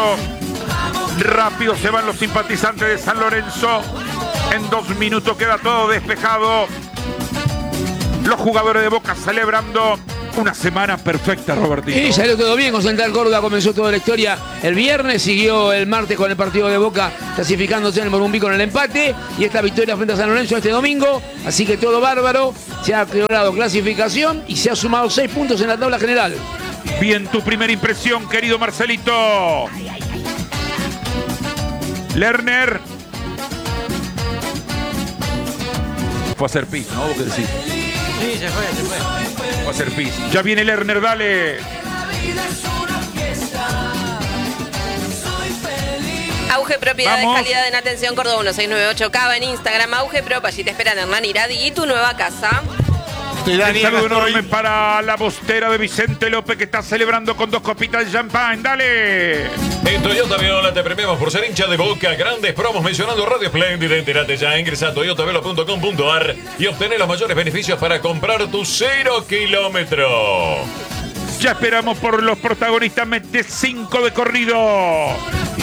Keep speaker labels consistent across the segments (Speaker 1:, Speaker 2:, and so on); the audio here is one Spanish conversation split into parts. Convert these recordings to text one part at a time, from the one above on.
Speaker 1: Rápido se van los simpatizantes de San Lorenzo. En 2 minutos queda todo despejado. Los jugadores de Boca celebrando una semana perfecta, Robertito.
Speaker 2: Y salió todo bien con Central Córdoba, comenzó toda la historia el viernes, siguió el martes con el partido de Boca, clasificándose en el Morumbí con el empate, y esta victoria frente a San Lorenzo este domingo, así que todo bárbaro, se ha logrado clasificación y se ha sumado 6 puntos en la tabla general.
Speaker 1: Bien, tu primera impresión, querido Marcelito. Lerner. Fue a hacer pis, ¿no? ¿Vos qué decís?
Speaker 3: Sí, se fue.
Speaker 1: Fue a hacer pis. Ya viene Lerner, dale.
Speaker 4: Auge Propiedades,
Speaker 1: Vamos.
Speaker 4: calidad en atención, Córdoba 1698 Cava en Instagram, Auge Prop, allí te esperan Hernán Iradi y tu nueva casa.
Speaker 1: Un saludo enorme para la bostera de Vicente López, que está celebrando con 2 copitas de champán. ¡Dale!
Speaker 5: En Toyota Viola te premiamos por ser hincha de Boca. Grandes promos mencionando Radio Espléndida. Entérate ya, ingresa a toyotaveola.com.ar y obtener los mayores beneficios para comprar tu 0 kilómetro.
Speaker 1: Ya esperamos por los protagonistas. Mete 5 de corrido.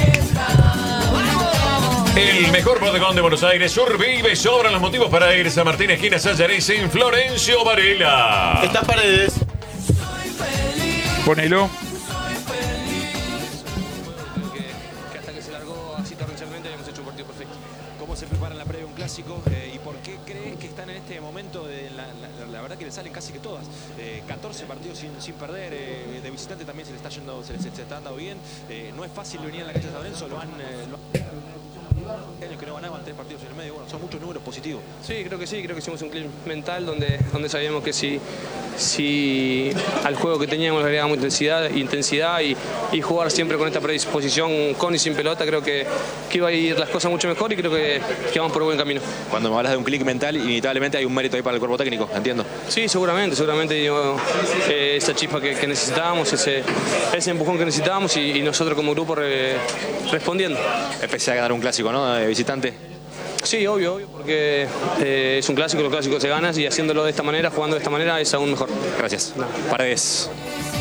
Speaker 5: El mejor bodegón de Buenos Aires, Survive, sobran los motivos para irse a Martín Esquina Sayares en Florencio Varela.
Speaker 3: Estas Paredes.
Speaker 1: Ponelo.
Speaker 6: Que hasta que se largó así torrencialmente habíamos hecho un partido perfecto. ¿Cómo se prepara en la previa un clásico? ¿Y por qué creen que están en este momento? La verdad que le salen casi que todas. 14 partidos sin perder. De visitante también se les está yendo, se está dando bien. No es fácil venir a la cancha de San Lorenzo. Lo han años que no ganaban 3 partidos en el medio. Bueno, son muchos números positivos. Sí, creo que hicimos un clip mental donde sabíamos que si al juego que teníamos le agregábamos intensidad y jugar siempre con esta predisposición con y sin pelota, creo que iba a ir las cosas mucho mejor y creo que vamos por buen camino.
Speaker 3: Cuando me hablas de un clic mental, inevitablemente hay un mérito ahí para el cuerpo técnico, entiendo.
Speaker 6: Sí, seguramente digo, esa chispa que necesitábamos, ese empujón que necesitábamos y nosotros como grupo respondiendo.
Speaker 3: Empecé a ganar un clásico, ¿no? De visitante.
Speaker 6: Sí, obvio, porque es un clásico, los clásicos se ganan y haciéndolo de esta manera, jugando de esta manera es aún mejor.
Speaker 3: Gracias. Paredes.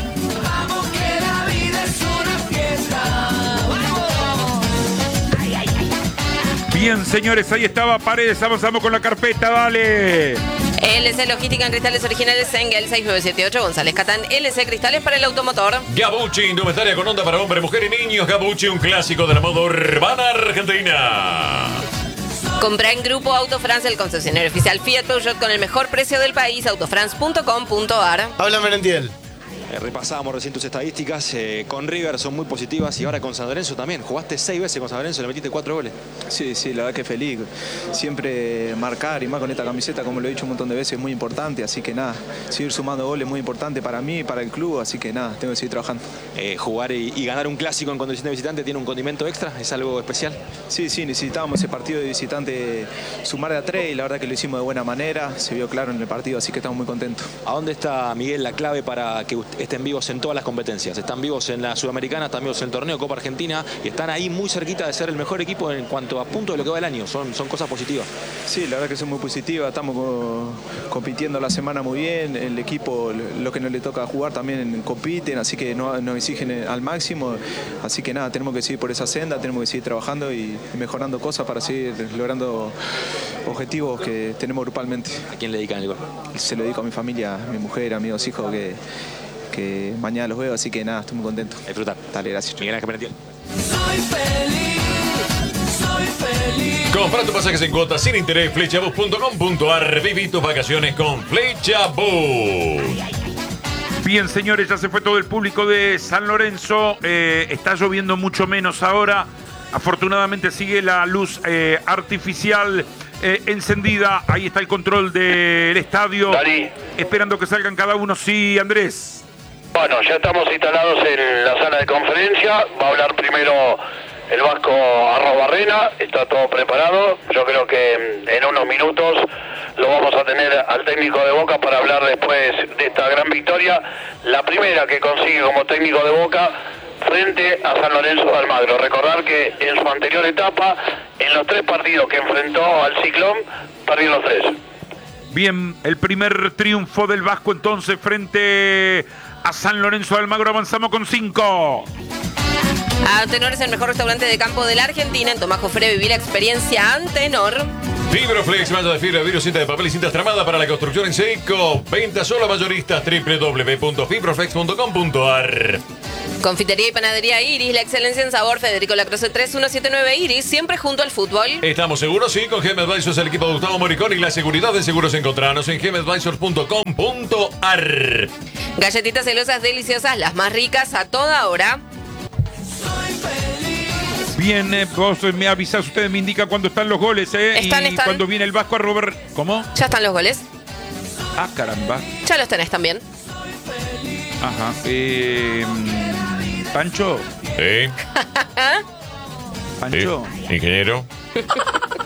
Speaker 1: Bien, señores, ahí estaba Paredes. Avanzamos con la carpeta, dale.
Speaker 4: LC Logística en cristales originales Engel 6978 González Catán. LC Cristales para el automotor.
Speaker 5: Gabucci, indumentaria con onda para hombre, mujer y niños. Gabucci, un clásico de la moda urbana argentina.
Speaker 4: Compra en Grupo Autofrance, el concesionario oficial Fiat Peugeot con el mejor precio del país, autofrance.com.ar.
Speaker 7: Habla Merentiel.
Speaker 3: Repasábamos recién tus estadísticas. Con River son muy positivas y ahora con San Lorenzo también. Jugaste 6 veces con San Lorenzo, le metiste 4 goles.
Speaker 8: Sí, la verdad que feliz. Siempre marcar y más con esta camiseta, como lo he dicho un montón de veces, es muy importante. Así que nada, seguir sumando goles es muy importante para mí y para el club. Así que nada, tengo que seguir trabajando.
Speaker 3: Jugar y ganar un clásico en condición de visitante tiene un condimento extra, ¿es algo especial?
Speaker 8: Sí, necesitábamos ese partido de visitante sumar de a 3 y la verdad que lo hicimos de buena manera. Se vio claro en el partido, así que estamos muy contentos.
Speaker 3: ¿A dónde está, Miguel, la clave para que estén vivos en todas las competencias? Están vivos en la Sudamericana, están vivos en el torneo Copa Argentina y están ahí muy cerquita de ser el mejor equipo en cuanto a punto de lo que va del año. Son cosas positivas.
Speaker 8: Sí, la verdad que son muy positivas. Estamos compitiendo la semana muy bien. El equipo, lo que no le toca jugar, también compiten, así que nos exigen al máximo. Así que nada, tenemos que seguir por esa senda, tenemos que seguir trabajando y mejorando cosas para seguir logrando objetivos que tenemos grupalmente.
Speaker 3: ¿A quién le dedican el gol?
Speaker 8: Se lo dedico a mi familia, a mi mujer, a mis 2 hijos que mañana los veo, así que nada, estoy muy contento.
Speaker 3: A disfrutar.
Speaker 8: Dale, gracias.
Speaker 3: Miguel Ángel Merentiel.
Speaker 9: Soy feliz.
Speaker 5: Compra tus pasajes en cuotas sin interés, flechabus.com.ar. Viví tus vacaciones con Flechabus.
Speaker 1: Bien, señores, ya se fue todo el público de San Lorenzo. Está lloviendo mucho menos ahora. Afortunadamente sigue la luz artificial encendida. Ahí está el control del estadio.
Speaker 10: Dani.
Speaker 1: Esperando que salgan cada uno. Sí, Andrés.
Speaker 10: Bueno, ya estamos instalados en la sala de conferencia. Va a hablar primero el Vasco Arrobarrena. Está todo preparado. Yo creo que en unos minutos lo vamos a tener al técnico de Boca para hablar después de esta gran victoria. La primera que consigue como técnico de Boca frente a San Lorenzo de Almagro. Recordar que en su anterior etapa, en los 3 partidos que enfrentó al Ciclón, perdió los 3.
Speaker 1: Bien, el primer triunfo del Vasco entonces frente a San Lorenzo de Almagro. Avanzamos con 5.
Speaker 4: Antenor es el mejor restaurante de campo de la Argentina. En Tomás Jofre viví la experiencia Antenor.
Speaker 5: Fibroflex, malla de fibra, vidrio, cinta de papel y cintas tramada para la construcción en seco. Venta solo a mayoristas. www.fibroflex.com.ar.
Speaker 4: Confitería y panadería Iris, la excelencia en sabor. Federico Lacroze 3179 Iris, siempre junto al fútbol.
Speaker 5: Estamos seguros, sí, con GM Advisors, el equipo de Gustavo Moricón y la seguridad de seguros. Encontranos en gmadvisors.com.ar.
Speaker 4: Galletitas celosas deliciosas, las más ricas a toda hora.
Speaker 1: Bien, vos me avisás, ustedes me indican cuándo están los goles,
Speaker 4: Están.
Speaker 1: cuando viene el Vasco a robar. ¿Cómo?
Speaker 4: Ya están los goles.
Speaker 1: Ah, caramba.
Speaker 4: Ya los tenés también.
Speaker 1: Ajá. Pancho.
Speaker 5: Sí.
Speaker 1: Pancho.
Speaker 5: Ingeniero.